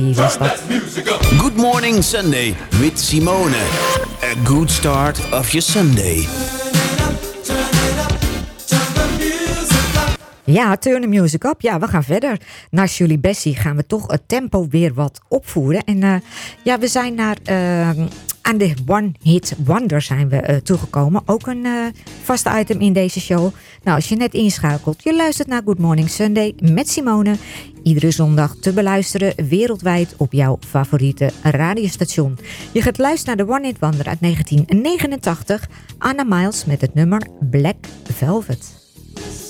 Was dat. Good Morning Sunday with Simone. A good start of your Sunday. Ja, turn the music up. Ja, we gaan verder. Na Julie Bessie gaan we toch het tempo weer wat opvoeren. En we zijn aan de One Hit Wonder zijn we toegekomen. Ook een vast item in deze show. Nou, als je net inschakelt, je luistert naar Good Morning Sunday met Simone. Iedere zondag te beluisteren wereldwijd op jouw favoriete radiostation. Je gaat luisteren naar de One Hit Wonder uit 1989. Anna Miles met het nummer Black Velvet.